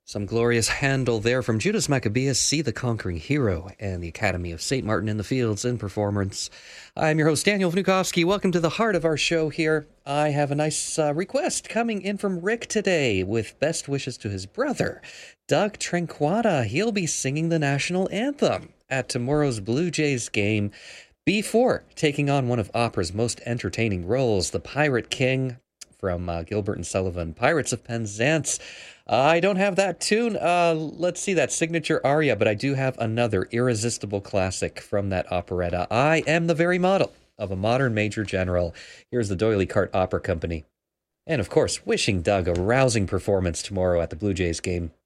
Some glorious Handel there from Judas Maccabeus, See the Conquering Hero, and the Academy of St. Martin in the Fields in performance. I'm your host, Daniel Vnukovsky. Welcome to the heart of our show here. I have a nice request coming in from Rick today with best wishes to his brother, Doug Trinquata. He'll be singing the national anthem at tomorrow's Blue Jays game before taking on one of opera's most entertaining roles, the Pirate King from Gilbert and Sullivan, Pirates of Penzance. I don't have that tune. Let's see, that signature aria, but I do have another irresistible classic from that operetta. I am the very model of a modern major general. Here's the D'Oyly Carte Opera Company. And of course, wishing Doug a rousing performance tomorrow at the Blue Jays game.